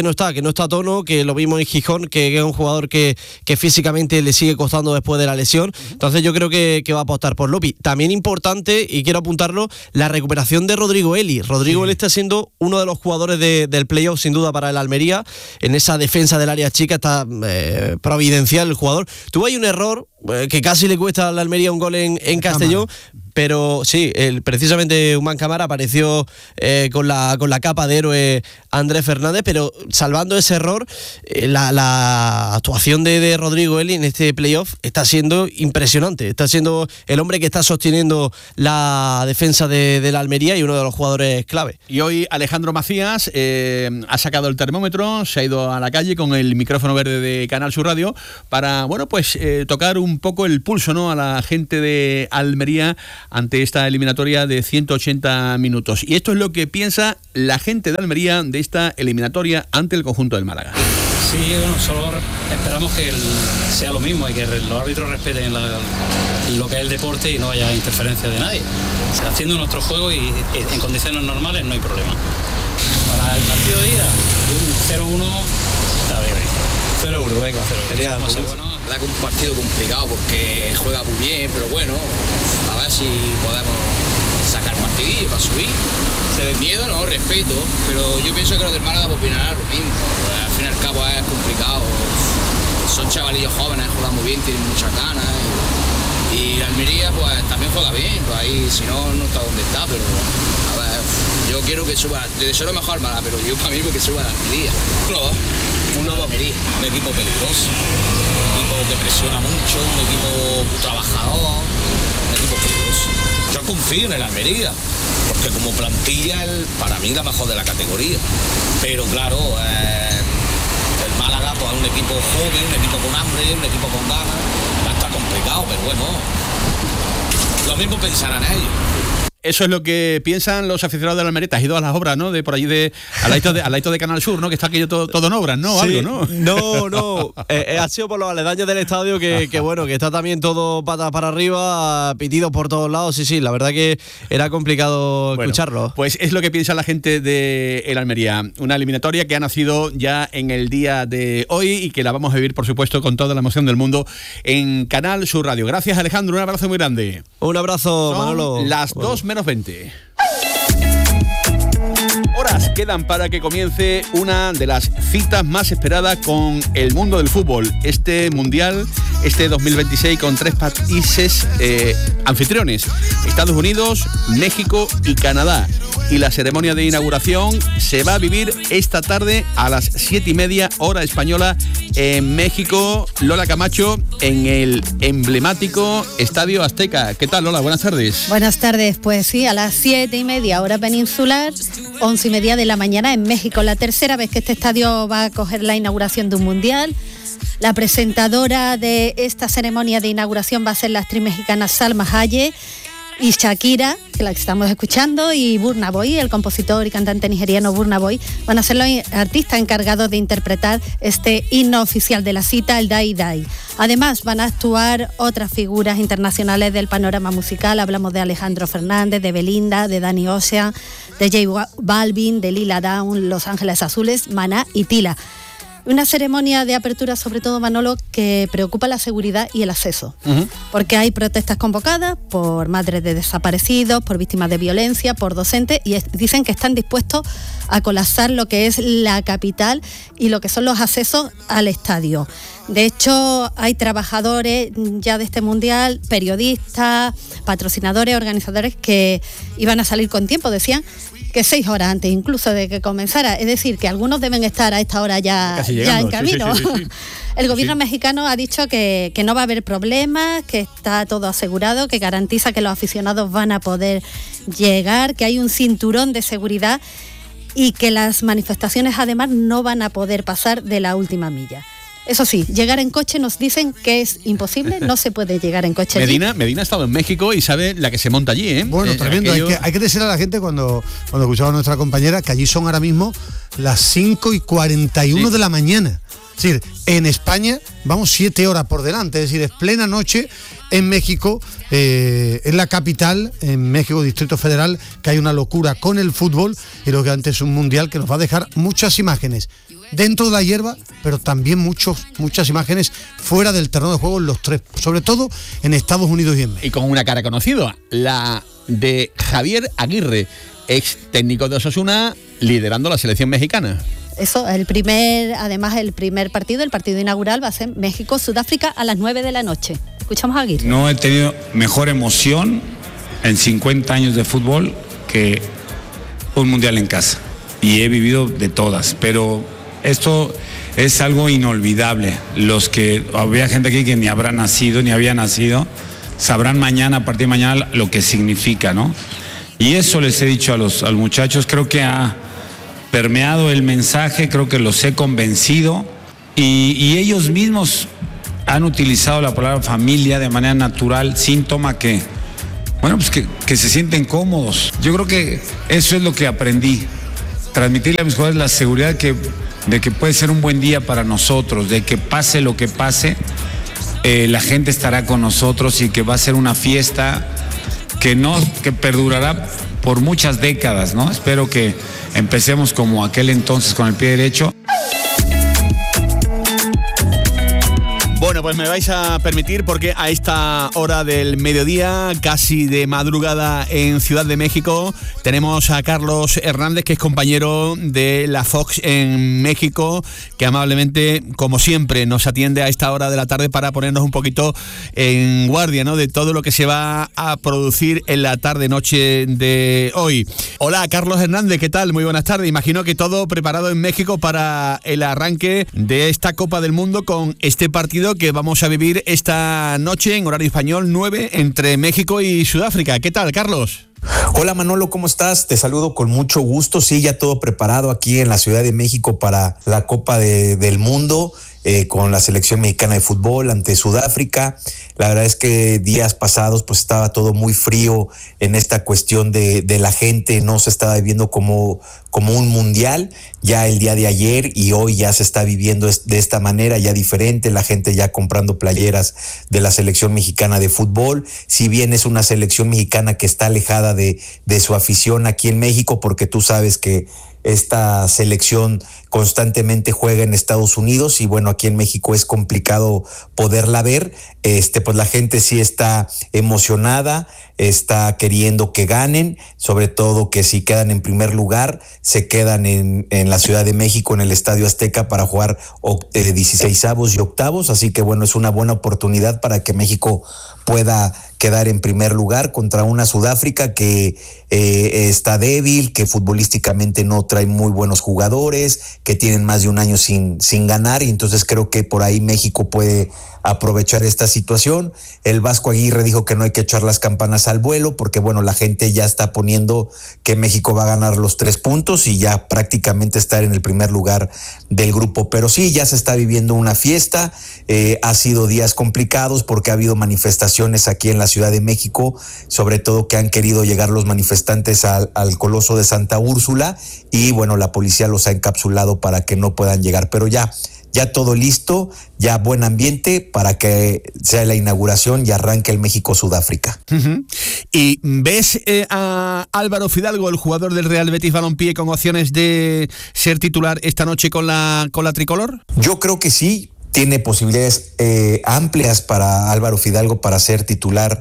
no está, que no está a tono, que lo vimos en Gijón, que, que es un jugador que, que físicamente le sigue costando después de la lesión. Entonces yo creo que, que va a apostar por Lopi. También importante, y quiero apuntarlo, la recuperación de Rodrigo Eli. Rodrigo sí. Eli está siendo uno de los jugadores de, del playoff, sin duda, para el Almería. En esa defensa del área chica está eh, providencial el jugador. Tuvo ahí un error eh, que casi le cuesta a la Almería un gol en, en Castellón. Pero sí, el, precisamente Humán Camara apareció eh, con, la, con la capa de héroe Andrés Fernández, pero salvando ese error, eh, la, la actuación de, de Rodrigo Eli en este playoff está siendo impresionante. Está siendo el hombre que está sosteniendo la defensa de, de la Almería y uno de los jugadores clave. Y hoy Alejandro Macías eh, ha sacado el termómetro, se ha ido a la calle con el micrófono verde de Canal Sur Radio para, bueno, pues eh, tocar un poco el pulso, ¿no?, a la gente de Almería ante esta eliminatoria de ciento ochenta minutos. Y esto es lo que piensa la gente de Almería de esta eliminatoria ante el conjunto del Málaga. Sí, bueno, solo esperamos que el, sea lo mismo y que los árbitros respeten la, lo que es el deporte y no haya interferencia de nadie. O sea, haciendo nuestro juego y, y en condiciones normales no hay problema. Para el partido de ida, cero uno, está bien. cero uno, venga, cero uno. Bueno, la verdad que un partido complicado porque juega muy bien, pero bueno, a ver si podemos sacar partidillo para subir. Miedo, no, respeto, pero yo pienso que los del Málaga opinarán lo mismo. Pues, al fin y al cabo es complicado. Son chavalillos jóvenes, juegan muy bien, tienen muchas ganas. Y, y Almería pues también juega bien, pues ahí si no, no está donde está, pero a ver, yo quiero que suba, le deseo lo mejor al Málaga, pero yo para mí que suba a Almería. uno dos. uno dos Almería, un equipo peligroso, un equipo que presiona mucho, un equipo muy trabajador, un equipo peligroso. Yo confío en el Almería, porque como plantilla, el, para mí la mejor de la categoría. Pero claro, eh, el Málaga pues es un equipo joven, un equipo con hambre, un equipo con ganas. Va a estar complicado, pero bueno, lo mismo pensarán ellos. Eso es lo que piensan los aficionados de la Almería. Has ido a las obras, ¿no? De por allí de al lado de, al lado de Canal Sur, ¿no? Que está aquello todo, todo en obras, ¿no? Sí, algo, ¿no? No, no. Eh, ha sido por los aledaños del estadio que, que bueno, que está también todo patas para arriba, pitidos por todos lados. Sí, sí, la verdad que era complicado bueno, escucharlo. Pues es lo que piensa la gente de el Almería. Una eliminatoria que ha nacido ya en el día de hoy y que la vamos a vivir, por supuesto, con toda la emoción del mundo en Canal Sur Radio. Gracias, Alejandro. Un abrazo muy grande. Un abrazo, Son Manolo. Las bueno. dos menos veinte. Horas quedan para que comience una de las citas más esperadas con el mundo del fútbol. Este Mundial, este dos mil veintiséis, con tres países eh, anfitriones: Estados Unidos, México y Canadá. Y la ceremonia de inauguración se va a vivir esta tarde a las siete y media hora española en México. Lola Camacho, en el emblemático Estadio Azteca. ¿Qué tal, Lola? Buenas tardes. Buenas tardes. Pues sí, a las siete y media hora peninsular, once y media de la mañana en México. La tercera vez que este estadio va a acoger la inauguración de un mundial. La presentadora de esta ceremonia de inauguración va a ser la actriz mexicana Salma Hayek y Shakira, que la que estamos escuchando, y Burna Boy, el compositor y cantante nigeriano Burna Boy, van a ser los artistas encargados de interpretar este himno oficial de la cita, el Dai Dai. Además, van a actuar otras figuras internacionales del panorama musical. Hablamos de Alejandro Fernández, de Belinda, de Danny Ocean, de J Balvin, de Lila Downs, Los Ángeles Azules, Maná y Tila. Una ceremonia de apertura, sobre todo, Manolo, que preocupa la seguridad y el acceso. Uh-huh. Porque hay protestas convocadas por madres de desaparecidos, por víctimas de violencia, por docentes, y es, dicen que están dispuestos a colapsar lo que es la capital y lo que son los accesos al estadio. De hecho, hay trabajadores ya de este mundial, periodistas, patrocinadores, organizadores que iban a salir con tiempo, decían que seis horas antes incluso de que comenzara. Es decir, que algunos deben estar a esta hora ya, ya en camino. Sí, sí, sí, sí. El gobierno sí. mexicano ha dicho que, que no va a haber problemas, que está todo asegurado, que garantiza que los aficionados van a poder llegar, que hay un cinturón de seguridad y que las manifestaciones además no van a poder pasar de la última milla. Eso sí, llegar en coche nos dicen que es imposible, no se puede llegar en coche. Medina, allí. Medina ha estado en México y sabe la que se monta allí, ¿eh? Bueno, eh, tremendo. Aquello... Hay, que, hay que decir a la gente cuando, cuando escuchaba a nuestra compañera que allí son ahora mismo las cinco y cuarenta y uno sí. de la mañana. Es decir, en España vamos siete horas por delante, es decir, es plena noche en México, eh, en la capital, en México, Distrito Federal, que hay una locura con el fútbol y lo que antes es un mundial que nos va a dejar muchas imágenes dentro de la hierba, pero también muchos, muchas imágenes fuera del terreno de juego en los tres, sobre todo en Estados Unidos y en México. Y con una cara conocida, la de Javier Aguirre, ex técnico de Osasuna, liderando la selección mexicana. Eso, el primer, además el primer partido, el partido inaugural va a ser México-Sudáfrica a las nueve de la noche. Escuchamos a Aguirre. No he tenido mejor emoción en cincuenta años de fútbol que un mundial en casa. Y he vivido de todas, pero esto es algo inolvidable. Los que, había gente aquí que ni habrá nacido, ni había nacido, sabrán mañana, a partir de mañana, lo que significa, ¿no? Y eso les he dicho a los, a los muchachos, creo que ha permeado el mensaje, creo que los he convencido y, y ellos mismos han utilizado la palabra familia de manera natural, síntoma que, bueno, pues que, que se sienten cómodos. Yo creo que eso es lo que aprendí, transmitirle a mis jugadores la seguridad que, de que puede ser un buen día para nosotros, de que pase lo que pase, eh, la gente estará con nosotros y que va a ser una fiesta que no, que perdurará por muchas décadas, ¿no? Espero que empecemos como aquel entonces con el pie derecho. Bueno, pues me vais a permitir, porque a esta hora del mediodía, casi de madrugada en Ciudad de México, tenemos a Carlos Hernández, que es compañero de la Fox en México, que amablemente, como siempre, nos atiende a esta hora de la tarde para ponernos un poquito en guardia, ¿no?, de todo lo que se va a producir en la tarde-noche de hoy. Hola, Carlos Hernández, ¿qué tal? Muy buenas tardes. Imagino que todo preparado en México para el arranque de esta Copa del Mundo con este partido que vamos a vivir esta noche en horario español nueve entre México y Sudáfrica. ¿Qué tal, Carlos? Hola Manolo, ¿cómo estás? Te saludo con mucho gusto. Sí, ya todo preparado aquí en la Ciudad de México para la Copa de, del Mundo. Eh, con la selección mexicana de fútbol ante Sudáfrica. La verdad es que días pasados pues estaba todo muy frío en esta cuestión de, de la gente, no se estaba viviendo como, como un mundial. Ya el día de ayer y hoy ya se está viviendo de esta manera, ya diferente, la gente ya comprando playeras de la selección mexicana de fútbol. Si bien es una selección mexicana que está alejada de, de su afición aquí en México, porque tú sabes que esta selección constantemente juega en Estados Unidos y bueno, aquí en México es complicado poderla ver. Este, pues la gente sí está emocionada, está queriendo que ganen, sobre todo que si quedan en primer lugar, se quedan en, en la Ciudad de México, en el Estadio Azteca, para jugar eh, dieciseisavos y octavos, así que bueno, es una buena oportunidad para que México pueda quedar en primer lugar contra una Sudáfrica que eh, está débil, que futbolísticamente no trae muy buenos jugadores, que tienen más de un año sin, sin ganar, y entonces creo que por ahí México puede aprovechar esta situación. El Vasco Aguirre dijo que no hay que echar las campanas al vuelo, porque bueno, la gente ya está poniendo que México va a ganar los tres puntos y ya prácticamente estar en el primer lugar del grupo, pero sí, ya se está viviendo una fiesta. Eh, ha sido días complicados porque ha habido manifestaciones aquí en la Ciudad de México, sobre todo que han querido llegar los manifestantes al, al Coloso de Santa Úrsula y bueno, la policía los ha encapsulado para que no puedan llegar, pero ya Ya todo listo, ya buen ambiente para que sea la inauguración y arranque el México-Sudáfrica. Uh-huh. ¿Y ves eh, a Álvaro Fidalgo, el jugador del Real Betis Balompié, con opciones de ser titular esta noche con la, con la tricolor? Yo creo que sí, tiene posibilidades eh, amplias para Álvaro Fidalgo para ser titular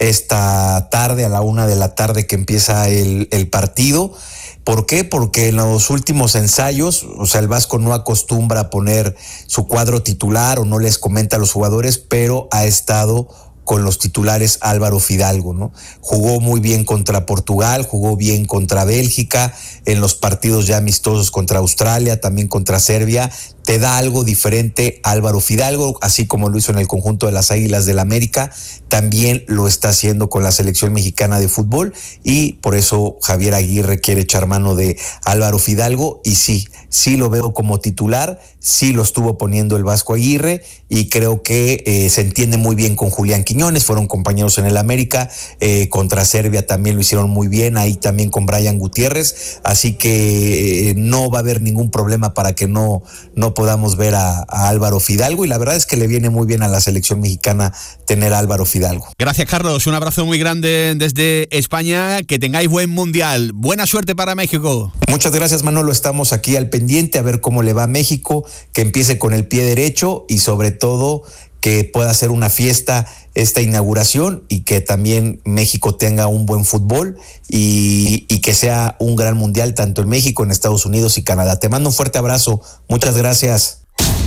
esta tarde, a la una de la tarde que empieza el, el partido. ¿Por qué? Porque en los últimos ensayos, o sea, el Vasco no acostumbra a poner su cuadro titular o no les comenta a los jugadores, pero ha estado con los titulares Álvaro Fidalgo, ¿no? Jugó muy bien contra Portugal, jugó bien contra Bélgica, en los partidos ya amistosos contra Australia, también contra Serbia. Te da algo diferente Álvaro Fidalgo, así como lo hizo en el conjunto de las Águilas del América, también lo está haciendo con la selección mexicana de fútbol y por eso Javier Aguirre quiere echar mano de Álvaro Fidalgo y sí, sí lo veo como titular, sí lo estuvo poniendo el Vasco Aguirre y creo que eh, se entiende muy bien con Julián Quintana. Quiñones, fueron compañeros en el América, eh, contra Serbia también lo hicieron muy bien, ahí también con Brian Gutiérrez, así que eh, no va a haber ningún problema para que no, no podamos ver a, a Álvaro Fidalgo, y la verdad es que le viene muy bien a la selección mexicana tener a Álvaro Fidalgo. Gracias, Carlos, un abrazo muy grande desde España, que tengáis buen mundial, buena suerte para México. Muchas gracias, Manolo, estamos aquí al pendiente a ver cómo le va a México, que empiece con el pie derecho y sobre todo que pueda ser una fiesta esta inauguración y que también México tenga un buen fútbol y, y que sea un gran mundial tanto en México, en Estados Unidos y Canadá. Te mando un fuerte abrazo, muchas gracias.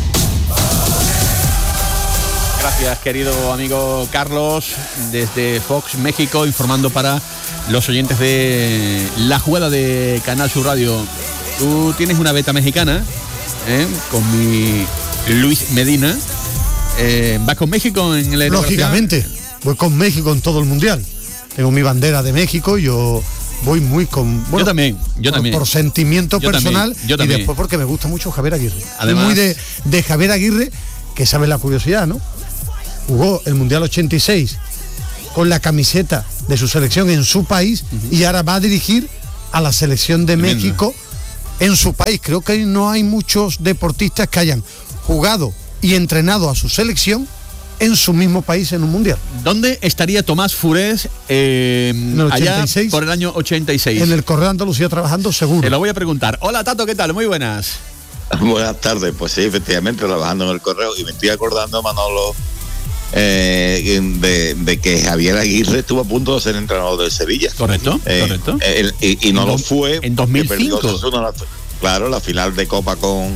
Gracias, querido amigo Carlos, desde Fox México, informando para los oyentes de la jugada de Canal Sur Radio. Tú tienes una beta mexicana, ¿eh? Con mi Luis Medina. Eh, ¿Vas con México en el Lógicamente, voy con México en todo el mundial. Tengo mi bandera de México, yo voy muy con... Bueno, yo también, yo por, también. Por sentimiento yo personal también, yo y también. después porque me gusta mucho Javier Aguirre. Además, y muy de, de Javier Aguirre, que sabe la curiosidad, ¿no? Jugó el Mundial ochenta y seis con la camiseta de su selección en su país, uh-huh. y ahora va a dirigir a la selección de Tremendo. México en su país. Creo que no hay muchos deportistas que hayan jugado y entrenado a su selección en su mismo país en un mundial. ¿Dónde estaría Tomás Furés eh, allá por el año ochenta y seis? En el Correo de Andalucía trabajando, seguro. Te lo voy a preguntar. Hola, Tato, ¿qué tal? Muy buenas. Buenas tardes. Pues sí, efectivamente, trabajando en el Correo, y me estoy acordando, Manolo, eh, de, de que Javier Aguirre estuvo a punto de ser entrenador del Sevilla. Correcto, eh, correcto. Eh, y, y no en lo fue. En dos mil cinco. La, claro, la final de Copa con...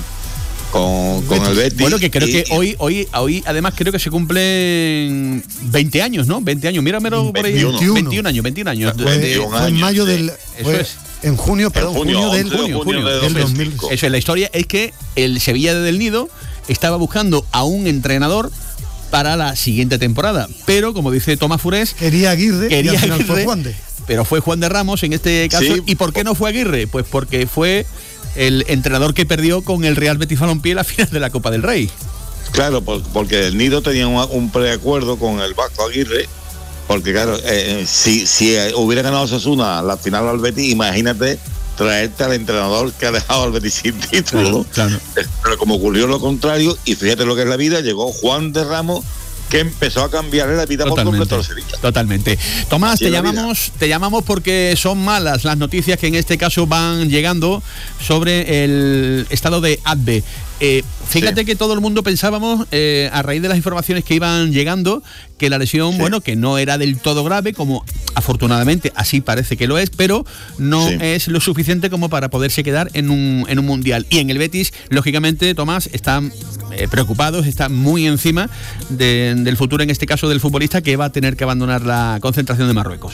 Con, con el Betis. Bueno, que creo y, que hoy, hoy, hoy además creo que se cumplen veinte años, ¿no? veinte años, míramelo por ahí. veintiuno. veintiún años, veintiún años. Fue, de, fue en mayo del... Fue, es. En junio, perdón, en junio, junio, del, junio, junio del, del dos mil cinco. Eso es, la historia es que el Sevilla de Del Nido estaba buscando a un entrenador para la siguiente temporada, pero como dice Tomás Furés, quería Aguirre, quería y al final Aguirre, fue Juan de. Pero fue Juan de Ramos en este caso. Sí. ¿Y por qué no fue Aguirre? Pues porque fue el entrenador que perdió con el Real Betis Balompié la final de la Copa del Rey. Claro, porque el Nido tenía un, un preacuerdo con el Vasco Aguirre, porque claro, eh, si, si hubiera ganado Osasuna la final al Betis, imagínate traerte al entrenador que ha dejado al Betis sin título. Claro, claro. Pero como ocurrió lo contrario, y fíjate lo que es la vida, llegó Juan de Ramos, que empezó a cambiarle la vida por completo al Sevilla. Totalmente. Tomás, te llamamos, te llamamos porque son malas las noticias que en este caso van llegando sobre el estado de Adbe. Eh, fíjate sí. que todo el mundo pensábamos, eh, a raíz de las informaciones que iban llegando, que la lesión, sí. bueno, que no era del todo grave, como afortunadamente así parece que lo es, pero no sí. es lo suficiente como para poderse quedar en un, en un mundial. Y en el Betis, lógicamente, Tomás, están eh, preocupados, están muy encima de, del futuro, en este caso del futbolista, que va a tener que abandonar la concentración de Marruecos.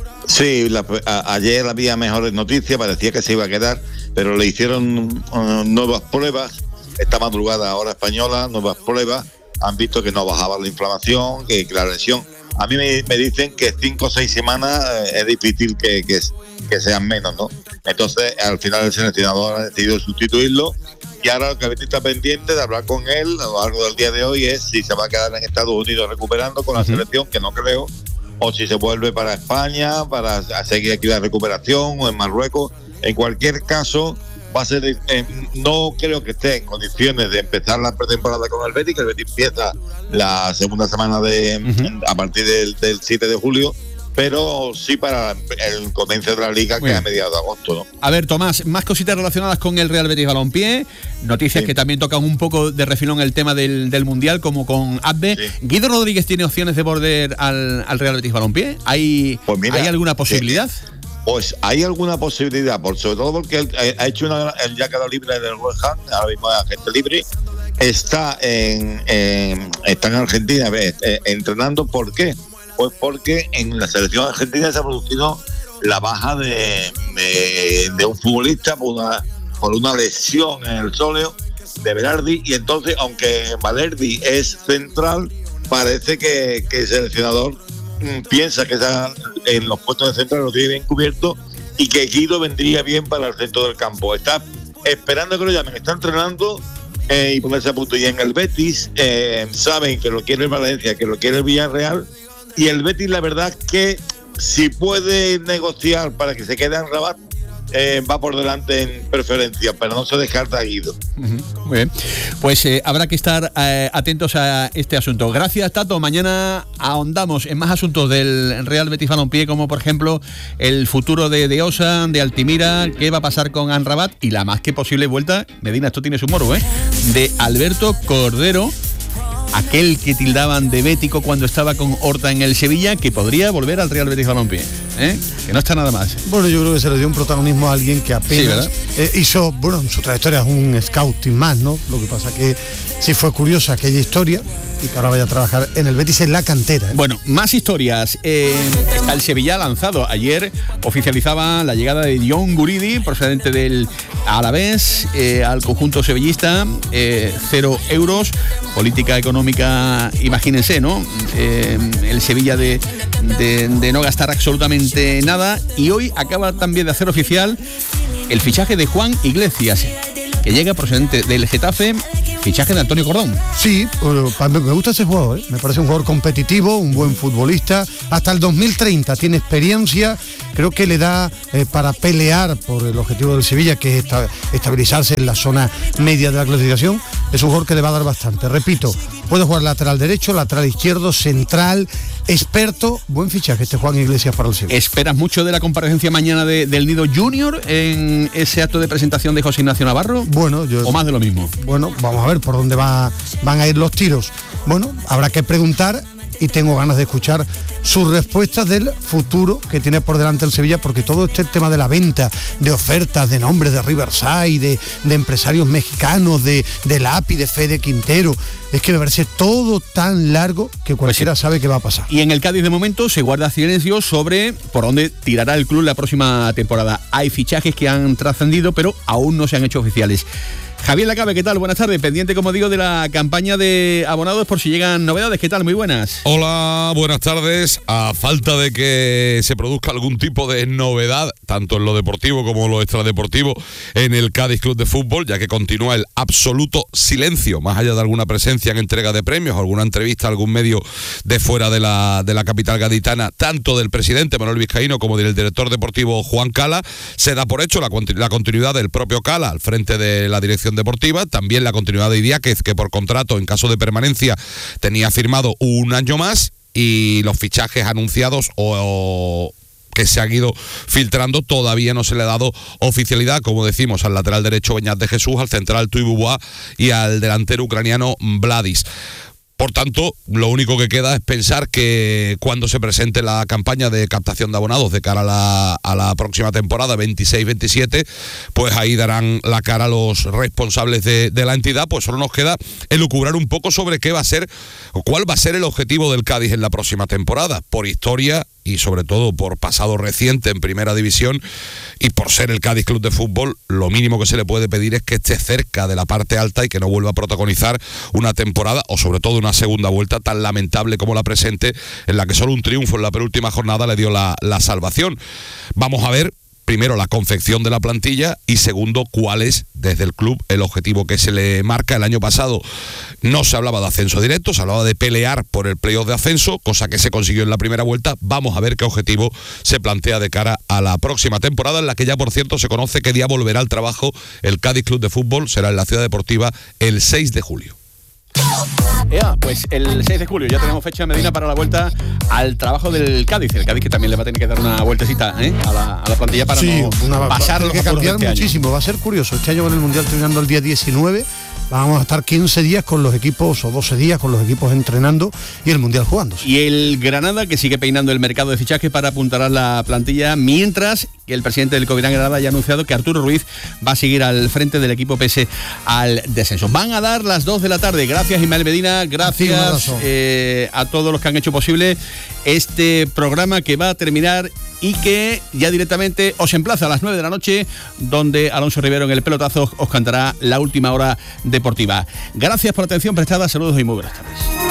Sí, la, a, ayer había mejores noticias, parecía que se iba a quedar, pero le hicieron uh, nuevas pruebas. Esta madrugada, hora española, nuevas pruebas, han visto que no bajaba la inflamación, que, que la lesión. A mí me, me dicen que cinco o seis semanas eh, es difícil que, que, que sean menos, ¿no? Entonces, al final el seleccionador ha decidido sustituirlo, y ahora lo que está pendiente de hablar con él a lo largo del día de hoy es si se va a quedar en Estados Unidos recuperando con la uh-huh. selección, que no creo, o si se vuelve para España para seguir aquí la recuperación, o en Marruecos. En cualquier caso, va a ser, eh, no creo que esté en condiciones de empezar la pretemporada con el Betis, que el Betis empieza la segunda semana de uh-huh. a partir del, del siete de julio, pero sí para el comienzo de la liga, que es a mediados de agosto, ¿no? A ver, Tomás, más cositas relacionadas con el Real Betis Balompié, noticias sí. que también tocan un poco de refilón el tema del, del Mundial, como con Adbe. Sí. ¿Guido Rodríguez tiene opciones de volver al, al Real Betis Balompié? ¿Hay, pues mira, ¿hay alguna posibilidad? Sí. Pues hay alguna posibilidad, por, sobre todo porque él ha hecho una, él ya quedó libre del West Ham, ahora mismo es agente libre, está en, en, está en Argentina eh, entrenando. ¿Por qué? Pues porque en la selección argentina se ha producido la baja de, de, de un futbolista por una, por una lesión en el sóleo de Berardi, y entonces, aunque Valerdi es central, parece que, que el seleccionador piensa que está en los puestos de central, lo tiene bien cubierto, y que Guido vendría bien para el centro del campo. Está esperando que lo llamen, está entrenando eh, y ponerse a punto. Y en el Betis eh, saben que lo quiere el Valencia, que lo quiere el Villarreal, y el Betis, la verdad que si puede negociar para que se quede en Rabat, Eh, va por delante en preferencia, pero no se descarta a Guido. Uh-huh. Muy bien. Pues eh, habrá que estar eh, atentos a este asunto. Gracias, Tato. Mañana ahondamos en más asuntos del Real Betis Balompié, como por ejemplo el futuro de, de Osa, de Altimira, qué va a pasar con Amrabat y la más que posible vuelta, Medina, esto tiene su morbo, ¿eh? de Alberto Cordero, aquel que tildaban de bético cuando estaba con Horta en el Sevilla, que podría volver al Real Betis Balompié, ¿eh? que no está nada más. Bueno, yo creo que se le dio un protagonismo a alguien que apenas sí, eh, hizo, bueno, en su trayectoria es un scouting más, ¿no? Lo que pasa que sí fue curiosa aquella historia y que ahora vaya a trabajar en el Betis en la cantera, ¿eh? Bueno, más historias. Eh, está el Sevilla lanzado. Ayer oficializaba la llegada de John Guridi, procedente del Alavés, eh, al conjunto sevillista, eh, cero euros, política económica, imagínense, ¿no? Eh, el Sevilla de, de, de no gastar absolutamente nada, y hoy acaba también de hacer oficial el fichaje de Juan Iglesias, que llega procedente del Getafe, fichaje de Antonio Cordón. Sí, me gusta ese jugador, ¿eh? Me parece un jugador competitivo, un buen futbolista, hasta el dos mil treinta tiene experiencia, creo que le da eh, para pelear por el objetivo del Sevilla, que es esta, estabilizarse en la zona media de la clasificación. Es un jugador que le va a dar bastante, repito, puede jugar lateral derecho, lateral izquierdo, central, experto, buen fichaje este Juan Iglesias para el Sevilla. ¿Esperas mucho de la comparecencia mañana de, del Nido Junior en ese acto de presentación de José Ignacio Navarro? Bueno, yo... ¿O más de lo mismo? Bueno, vamos a ver por dónde va, van a ir los tiros. Bueno, habrá que preguntar y tengo ganas de escuchar sus respuestas del futuro que tiene por delante el Sevilla, porque todo este tema de la venta, de ofertas, de nombres de Riverside, de, de empresarios mexicanos, de, de Lapi, de Fede Quintero, es que me parece todo tan largo que cualquiera pues sí. sabe qué va a pasar. Y en el Cádiz de momento se guarda silencio sobre por dónde tirará el club la próxima temporada. Hay fichajes que han trascendido, pero aún no se han hecho oficiales. Javier Lacabe, ¿qué tal? Buenas tardes. Pendiente, como digo, de la campaña de abonados por si llegan novedades. ¿Qué tal? Muy buenas. Hola, buenas tardes. A falta de que se produzca algún tipo de novedad, tanto en lo deportivo como en lo extradeportivo, en el Cádiz Club de Fútbol, ya que continúa el absoluto silencio, más allá de alguna presencia en entrega de premios, alguna entrevista a algún medio de fuera de la, de la capital gaditana, tanto del presidente Manuel Vizcaíno como del director deportivo Juan Cala, se da por hecho la, la continuidad del propio Cala al frente de la dirección deportiva, también la continuidad de Idiáquez, que por contrato en caso de permanencia tenía firmado un año más, y los fichajes anunciados o, o que se han ido filtrando todavía no se le ha dado oficialidad, como decimos, al lateral derecho Beñat de Jesús, al central Tuy Bubois y al delantero ucraniano Vladis. Por tanto, lo único que queda es pensar que cuando se presente la campaña de captación de abonados de cara a la, a la próxima temporada veintiséis veintisiete, pues ahí darán la cara a los responsables de, de la entidad. Pues solo nos queda elucubrar un poco sobre qué va a ser o cuál va a ser el objetivo del Cádiz en la próxima temporada. Por historia y sobre todo por pasado reciente en Primera División y por ser el Cádiz Club de Fútbol, lo mínimo que se le puede pedir es que esté cerca de la parte alta y que no vuelva a protagonizar una temporada o sobre todo una segunda vuelta tan lamentable como la presente, en la que solo un triunfo en la penúltima jornada le dio la, la salvación. Vamos a ver primero la confección de la plantilla y segundo cuál es desde el club el objetivo que se le marca. El año pasado no se hablaba de ascenso directo, se hablaba de pelear por el playoff de ascenso, cosa que se consiguió en la primera vuelta. Vamos a ver qué objetivo se plantea de cara a la próxima temporada, en la que ya por cierto se conoce qué día volverá al trabajo el Cádiz Club de Fútbol. Será en la Ciudad Deportiva el seis de julio. Ya, pues el seis de julio ya tenemos fecha en Medina para la vuelta al trabajo del Cádiz. El Cádiz que también le va a tener que dar una vueltecita, ¿eh? a, la, a la plantilla para sí, no una, pasar los que cambiar este muchísimo. Año. Va a ser curioso. Este año con el Mundial terminando el día diecinueve. Vamos a estar quince días con los equipos, o doce días con los equipos entrenando y el Mundial jugando. Y el Granada, que sigue peinando el mercado de fichajes para apuntalar la plantilla, mientras que el presidente del Covirán Granada ya ha anunciado que Arturo Ruiz va a seguir al frente del equipo pese al descenso. Van a dar las dos de la tarde. Gracias, Ismael Medina. Gracias sí, eh, a todos los que han hecho posible este programa, que va a terminar y que ya directamente os emplaza a las nueve de la noche, donde Alonso Rivero en el pelotazo os cantará la última hora deportiva. Gracias por la atención prestada, saludos y muy buenas tardes.